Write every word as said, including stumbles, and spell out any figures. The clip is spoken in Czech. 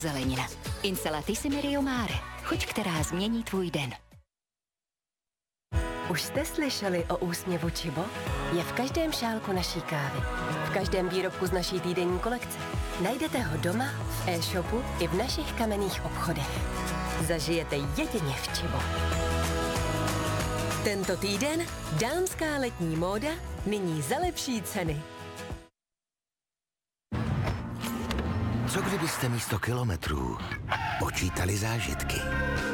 Zelenina. Inselatissime Mare. Chuť, která změní tvůj den. Už jste slyšeli o úsměvu Čibo? Je v každém šálku naší kávy. V každém výrobku z naší týdenní kolekce. Najdete ho doma, v e-shopu i v našich kamenných obchodech. Zažijete jedině v Čibo. Tento týden dámská letní móda nyní za lepší ceny. Co kdybyste místo kilometrů počítali zážitky?